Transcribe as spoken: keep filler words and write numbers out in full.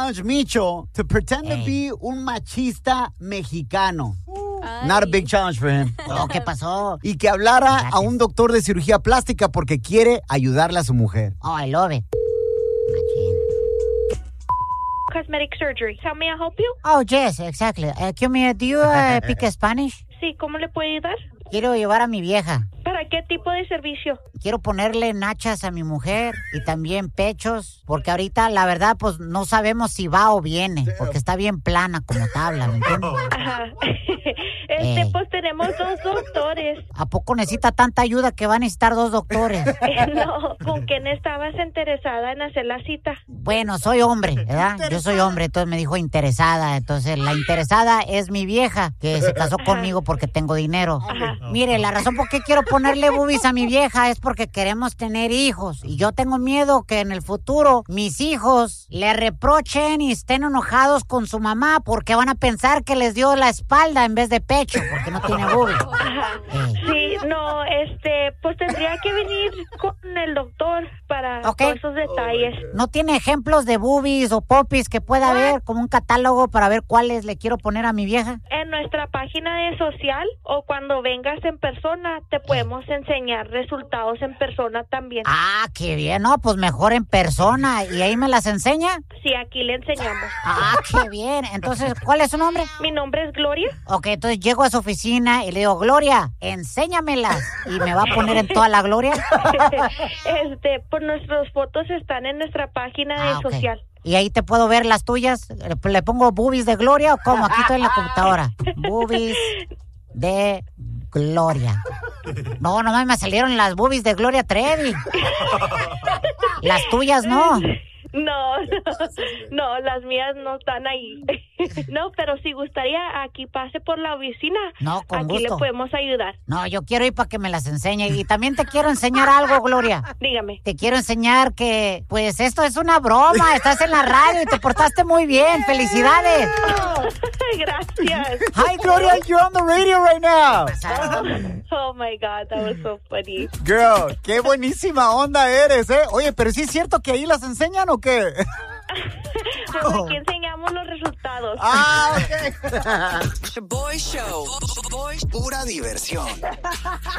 challenge Micho to pretend hey. to be un machista mexicano. Ay. Not a big challenge for him. Oh, ¿qué pasó? Y que hablara Gracias. a un doctor de cirugía plástica porque quiere ayudarle a su mujer. Oh, I love it. Cosmetic surgery. How may I help you? Oh, yes, exactly. Uh, can me, do you uh, speak Spanish? Sí, ¿cómo le puedo ayudar? Quiero llevar a mi vieja. ¿Para qué tipo de servicio? Quiero ponerle nachas a mi mujer y también pechos, porque ahorita la verdad pues no sabemos si va o viene, porque está bien plana como tabla, ¿me entiendes? Ajá. Este, eh. pues tenemos dos doctores. ¿A poco necesita tanta ayuda que va a necesitar dos doctores? Eh, no, ¿con quién estabas interesada en hacer la cita? Bueno, soy hombre, ¿verdad? Yo soy hombre, entonces me dijo interesada, entonces la interesada es mi vieja, que se casó conmigo porque tengo dinero. Ajá. Mire, la razón por qué quiero ponerle boobies a mi vieja es porque queremos tener hijos. Y yo tengo miedo que en el futuro mis hijos le reprochen y estén enojados con su mamá porque van a pensar que les dio la espalda en vez de pecho, porque no tiene boobies. Eh. Sí, no, este, pues tendría que venir con el doctor para okay. todos esos detalles. ¿No tiene ejemplos de boobies o popis que pueda haber, como un catálogo para ver cuáles le quiero poner a mi vieja? En nuestra página de social o cuando vengas en persona, te podemos enseñar resultados en persona también. Ah, qué bien, no, pues mejor en persona. ¿Y ahí me las enseña? Sí, aquí le enseñamos. Ah, qué bien. Entonces, ¿cuál es su nombre? Mi nombre es Gloria. Ok, entonces llego a su oficina y le digo, Gloria, enséñamelas. ¿Y me va a poner en toda la gloria? Este, pues nuestras fotos están en nuestra página de ah, okay. social. ¿Y ahí te puedo ver las tuyas? ¿Le pongo boobies de Gloria o cómo? Aquí estoy en la computadora. Boobies de Gloria. No, nomás me salieron las boobies de Gloria Trevi. Las tuyas no. No, no, no, las mías no están ahí. No, pero si gustaría, aquí pase por la oficina. No, con aquí gusto. le podemos ayudar. No, yo quiero ir para que me las enseñe. Y también te quiero enseñar algo, Gloria. Dígame. Te quiero enseñar que, pues, esto es una broma. Estás en la radio y te portaste muy bien. ¡Felicidades! Oh, gracias. Hi, Gloria, you're on the radio right now. Oh, my God, that was so funny. Girl, qué buenísima onda eres, ¿eh? Oye, pero ¿sí es cierto que ahí las enseñan o qué? Pues aquí enseñamos los resultados. Ah, ok. Boy Show. Boy, pura diversión.